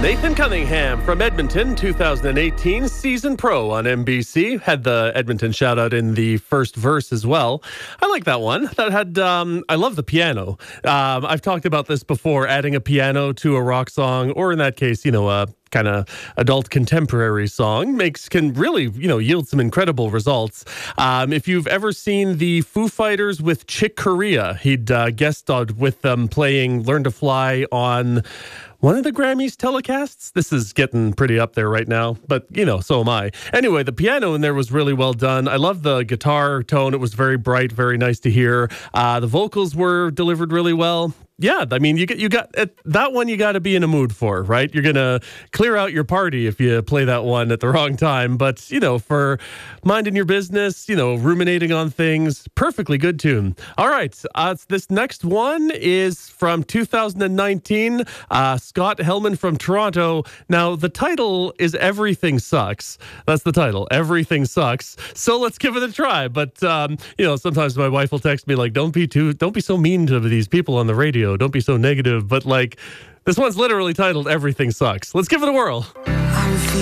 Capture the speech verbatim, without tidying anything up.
Nathan Cunningham from Edmonton, two thousand eighteen Season Pro on N B C. Had the Edmonton shout out in the first verse as well. I like that one. That had, um, I love the piano. Um, I've talked about this before, adding a piano to a rock song, or in that case, you know, a kind of adult contemporary song makes can really, you know, yield some incredible results. Um, if you've ever seen the Foo Fighters with Chick Corea, he'd uh, guest starred with them playing Learn to Fly on one of the Grammys telecasts. This is getting pretty up there right now, but, you know, so am I. Anyway, the piano in there was really well done. I love the guitar tone. It was very bright, very nice to hear. Uh, the vocals were delivered really well. Yeah, I mean, you get you got that one. You got to be in a mood for, right? You're gonna clear out your party if you play that one at the wrong time. But you know, for minding your business, you know, ruminating on things, perfectly good tune. All right, uh, this next one is from two thousand nineteen. Uh, Scott Hellman from Toronto. Now, the title is "Everything Sucks." That's the title. Everything sucks. So let's give it a try. But um, you know, sometimes my wife will text me like, "Don't be too, don't be so mean to these people on the radio. Don't be so negative." But like, this one's literally titled "Everything Sucks." Let's give it a whirl.